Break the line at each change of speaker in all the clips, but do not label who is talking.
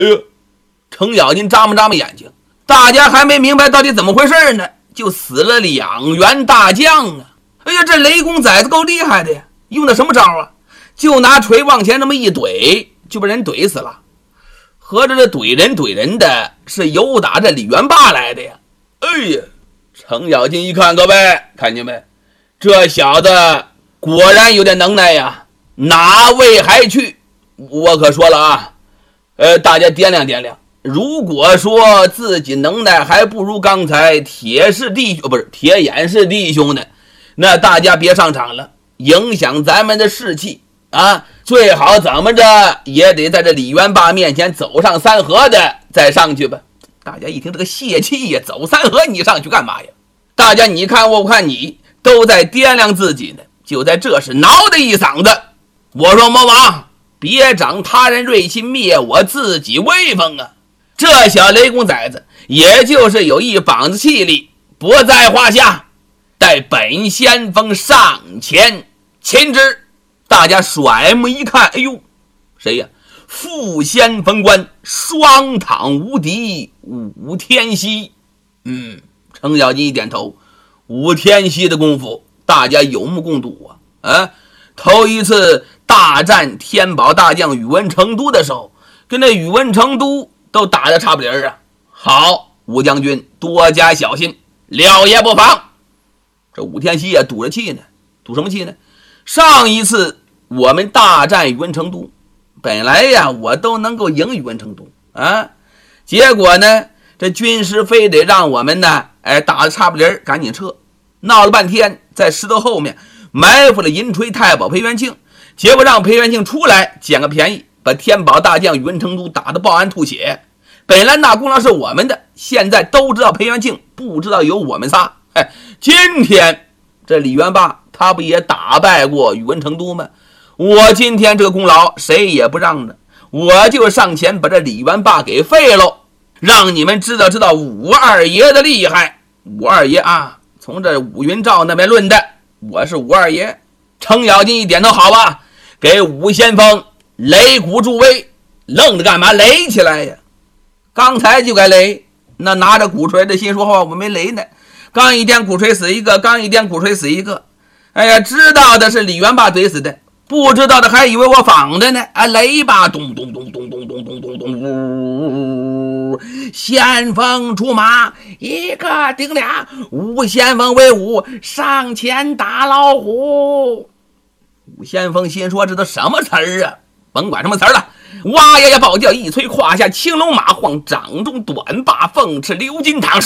程咬金眨巴眼睛，大家还没明白到底怎么回事呢，就死了2员大将啊！哎呀，这雷公崽子够厉害的呀，用的什么招啊？就拿锤往前这么一怼，就把人怼死了。合着这怼人的是有打这李元霸来的呀！哎呀，程咬金一看，各位看见没？这小子果然有点能耐呀，哪位还去？我可说了啊，大家掂量。如果说自己能耐还不如刚才铁眼式弟兄呢，那大家别上场了，影响咱们的士气啊！最好怎么着也得在这李元霸面前走上3合的再上去吧。大家一听这个泄气呀，走3合你上去干嘛呀？大家你看我看你，都在掂量自己呢。就在这时挠的一嗓子，我说魔王，别长他人锐气，灭我自己威风啊！这小雷公崽子也就是有一膀子气力，不在话下，待本先锋上前擒之。大家甩目一看，哎呦，谁呀？副先锋官双躺无敌武天锡。程咬金一点头，武天锡的功夫大家有目共睹啊！头一次大战天宝大将宇文成都的时候，跟那宇文成都都打得差不离啊！好，武将军多加小心，了也不妨。这武天锡也赌着气呢，赌什么气呢？上一次我们大战宇文成都，本来呀我都能够赢宇文成都啊，结果呢这军师非得让我们呢打得差不离赶紧撤，闹了半天在石头后面埋伏了银锤太保裴元庆，结果让裴元庆出来捡个便宜，把天宝大将宇文成都打得报案吐血。本来那功劳是我们的，现在都知道裴元庆，不知道有我们仨。今天这李元霸他不也打败过宇文成都吗？我今天这个功劳谁也不让着，我就上前把这李元霸给废了，让你们知道武二爷的厉害。武二爷啊，从这武云照那边论的，我是武二爷。程咬金一点头，好吧，给武先锋擂鼓助威。愣着干嘛？擂起来呀！刚才就该擂，那拿着鼓槌的心说话，我没擂呢。刚一掂鼓槌死一个，刚一掂鼓槌死一个。哎呀，知道的是李元霸怼死的，不知道的还以为我仿的呢。擂吧，咚咚咚咚咚咚咚咚咚，先锋出马，一个顶俩，武先锋为伍，上前打老虎。武先锋心说这都什么词儿啊？甭管什么词儿了，哇呀呀暴叫一催，胯下青龙马晃，掌中短把凤翅鎏金堂，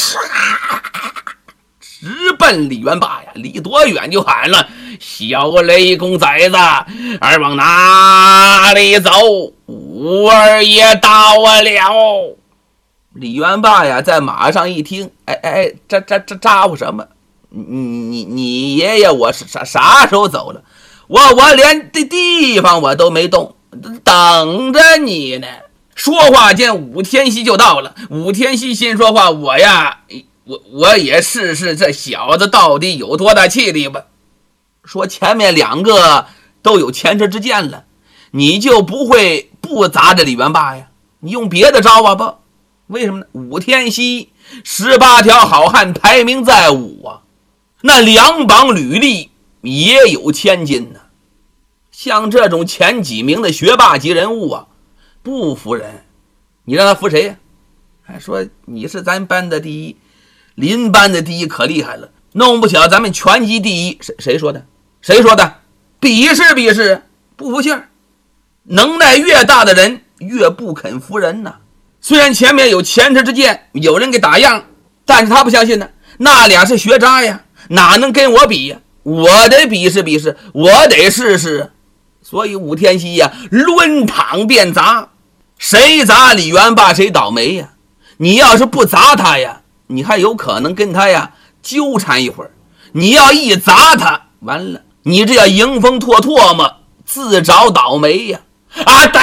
直奔李元霸呀！离多远就喊了：“小雷公崽子，儿往哪里走？武二爷到了！”李元霸呀，在马上一听，咋呼什么？你爷爷我是啥时候走了？我连这地方我都没动，等着你呢。说话间，武天锡就到了。武天锡心说话，我也试试这小子到底有多大气力吧。说前面2个都有前车之鉴了，你就不会不砸着李元霸呀？你用别的招啊不？为什么呢？武天锡18条好汉排名在5啊，那2榜履历也有千金呢。像这种前几名的学霸级人物啊，不服人，你让他服谁呀？还说你是咱班的第一，邻班的第一可厉害了，弄不巧咱们全级第一。谁说的？鄙视，不服气儿。能耐越大的人越不肯服人呐。虽然前面有前车之鉴，有人给打样，但是他不相信呢。那俩是学渣呀，哪能跟我比呀？我得鄙视，我得试试。所以武天锡呀，抡躺便砸，谁砸李元霸谁倒霉呀。你要是不砸他呀，你还有可能跟他呀纠缠一会儿。你要一砸他，完了，你这要迎风唾唾沫，自找倒霉呀！打！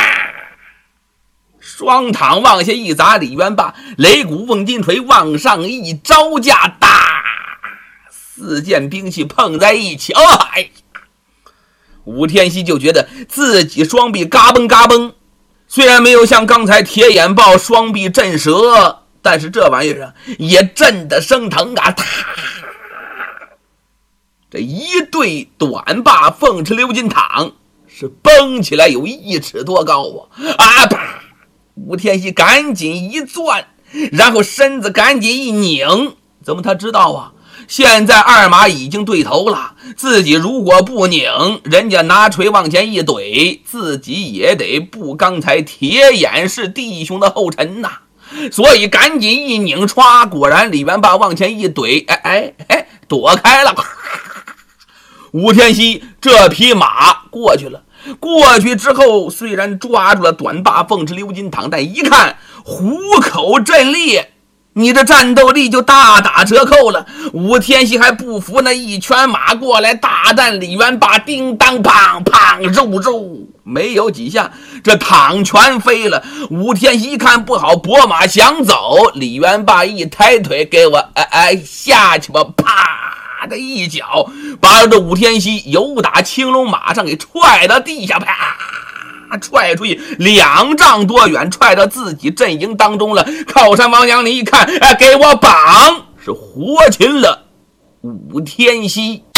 双躺往下一砸，李元霸擂鼓瓮金锤往上一招架，打！4件兵器碰在一起，武天锡就觉得自己双臂嘎嘣嘎嘣， 虽然没有像刚才铁眼豹双臂震折，但是这玩意儿也震得生疼啊！这一对短把凤翅鎏金镗是蹦起来有1尺多高啊！啪！吴天锡赶紧一攥，然后身子赶紧一拧。怎么他知道啊？现在二马已经对头了，自己如果不拧，人家拿锤往前一怼，自己也得步刚才铁眼是弟兄的后尘呐。所以赶紧一拧歘，果然李元霸往前一怼，躲开了。吴天锡这匹马过去了，过去之后虽然抓住了短把凤翅鎏金镗，但一看虎口震裂，你的战斗力就大打折扣了。吴天锡还不服，那一拳马过来，大战李元霸，叮当砰砰肉肉，没有几下，这镗全飞了。吴天锡一看不好，拨马想走，李元霸一抬腿，给我下去吧，啪的一脚把这吴天锡由打青龙马上给踹到地下，啪踹出去2丈多远，踹到自己阵营当中了。靠山王阳林一看，给我绑，是活擒了吴天锡。